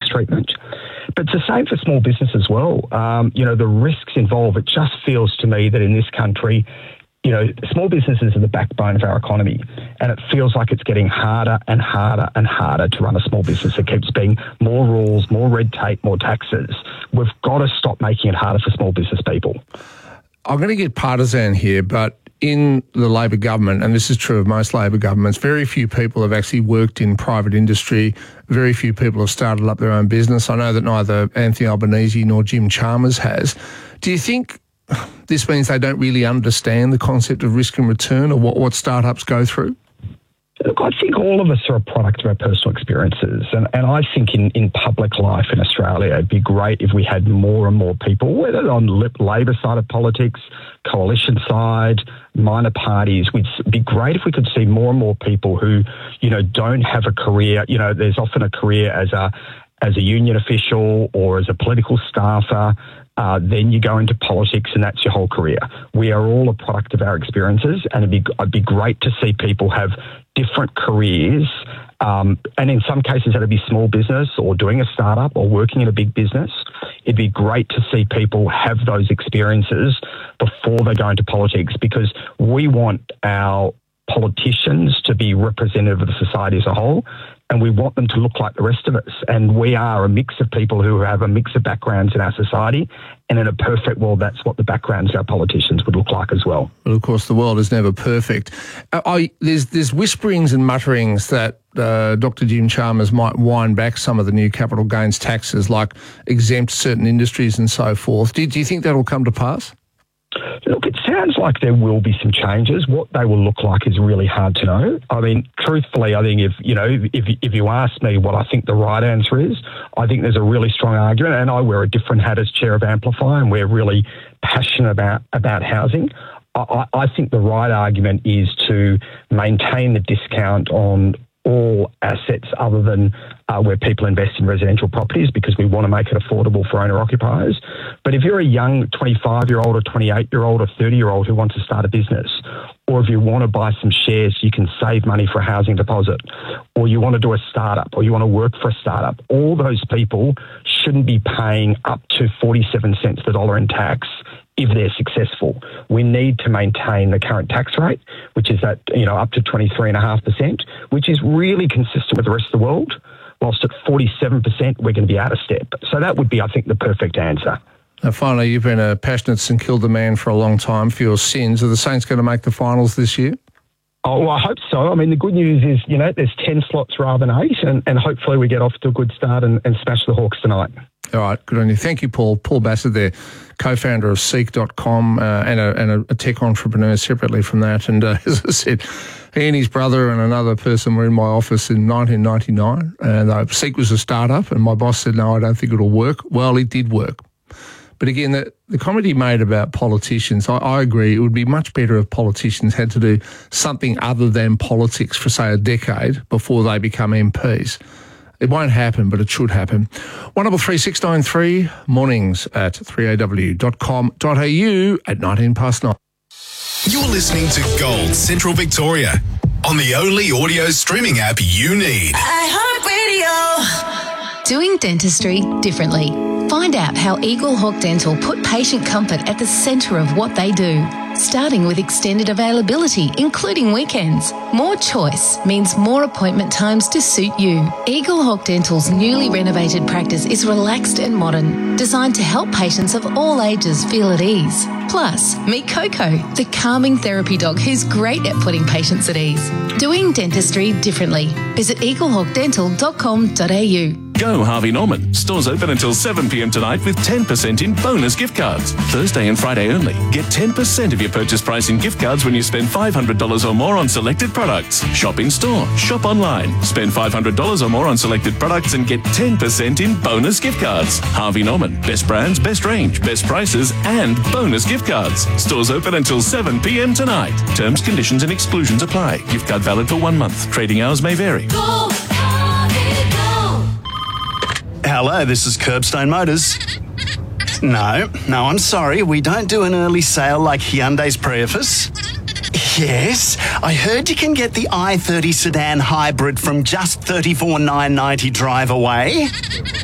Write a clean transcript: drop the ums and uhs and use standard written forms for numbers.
tax treatment. But it's the same for small business as well. The risks involved, it just feels to me that in this country, small businesses are the backbone of our economy, and it feels like it's getting harder and harder and harder to run a small business. It keeps being more rules, more red tape, more taxes. We've got to stop making it harder for small business people. I'm going to get partisan here, but in the Labor government, and this is true of most Labor governments, very few people have actually worked in private industry. Very few people have started up their own business. I know that neither Anthony Albanese nor Jim Chalmers has. Do you think this means they don't really understand the concept of risk and return, or what startups go through? Look, I think all of us are a product of our personal experiences. And I think in public life in Australia, it'd be great if we had more and more people, whether on the Labor side of politics, coalition side, minor parties. It'd be great if we could see more and more people who, don't have a career. There's often a career as a union official or as a political staffer. Then you go into politics and that's your whole career. We are all a product of our experiences, and it'd be great to see people have different careers. And in some cases, that'd be small business or doing a startup or working in a big business. It'd be great to see people have those experiences before they go into politics, because we want our politicians to be representative of the society as a whole, and we want them to look like the rest of us. And we are a mix of people who have a mix of backgrounds in our society, and in a perfect world, that's what the backgrounds of our politicians would look like as well. Well, of course, the world is never perfect. There's whisperings and mutterings that Dr. Jim Chalmers might wind back some of the new capital gains taxes, like exempt certain industries and so forth. Do you think that will come to pass? Look, it sounds like there will be some changes. What they will look like is really hard to know. I mean, truthfully, I think if you ask me what I think the right answer is, I think there's a really strong argument, and I wear a different hat as chair of Amplify, and we're really passionate about housing. I think the right argument is to maintain the discount on all assets other than where people invest in residential properties, because we want to make it affordable for owner-occupiers. But if you're a young 25-year-old or 28-year-old or 30-year-old who wants to start a business, or if you want to buy some shares so you can save money for a housing deposit, or you want to do a startup, or you want to work for a startup, all those people shouldn't be paying up to 47 cents the dollar in tax if they're successful. We need to maintain the current tax rate, which is at up to 23.5%, which is really consistent with the rest of the world. Whilst at 47%, we're going to be out of step. So that would be, I think, the perfect answer. Now, finally, you've been a passionate St Kilda man for a long time for your sins. Are the Saints going to make the finals this year? Oh, well, I hope so. I mean, the good news is, there's 10 slots rather than 8, and hopefully we get off to a good start and smash the Hawks tonight. All right, good on you. Thank you, Paul. Paul Bassett there, co-founder of Seek.com and a tech entrepreneur separately from that. And as I said, he and his brother and another person were in my office in 1999, and Seek was a startup, and my boss said, no, I don't think it'll work. Well, it did work. But again, the comment he made about politicians, I agree, it would be much better if politicians had to do something other than politics for, say, a decade before they become MPs. It won't happen, but it should happen. 133693, mornings at 3aw.com.au at 9:19. You're listening to Gold Central Victoria on the only audio streaming app you need. iHeartRadio. Doing dentistry differently. Find out how Eagle Hawk Dental put patient comfort at the centre of what they do. Starting with extended availability, including weekends. More choice means more appointment times to suit you. Eagle Hawk Dental's newly renovated practice is relaxed and modern, designed to help patients of all ages feel at ease. Plus, meet Coco, the calming therapy dog who's great at putting patients at ease. Doing dentistry differently. Visit eaglehawkdental.com.au. Go Harvey Norman. Stores open until 7 p.m. tonight with 10% in bonus gift cards. Thursday and Friday only. Get 10% of your purchase price in gift cards when you spend $500 or more on selected products. Shop in store. Shop online. Spend $500 or more on selected products and get 10% in bonus gift cards. Harvey Norman. Best brands, best range, best prices and bonus gift cards. Stores open until 7 p.m. tonight. Terms, conditions and exclusions apply. Gift card valid for 1 month. Trading hours may vary. Go, Harvey, go. Hello, this is Curbstone Motors. No, I'm sorry. We don't do an early sale like Hyundai's Prius. Yes, I heard you can get the i30 sedan hybrid from just $34,990 drive away.